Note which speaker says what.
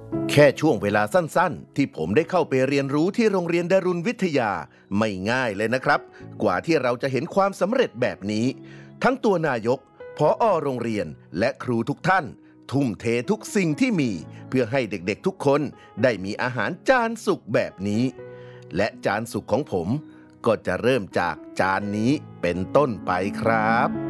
Speaker 1: แค่ช่วงเวลาสั้นๆที่ผมได้เข้าไปเรียนรู้ที่โรงเรียนดารุณวิทยาไม่ง่ายเลยนะครับกว่าที่เราจะเห็นความสำเร็จแบบนี้ทั้งตัวนายกผอ.โรงเรียนและครูทุกท่านทุ่มเททุกสิ่งที่มีเพื่อให้เด็กๆทุกคนได้มีอาหารจานสุกแบบนี้และจานสุกของผมก็จะเริ่มจากจานนี้เป็นต้นไปครับ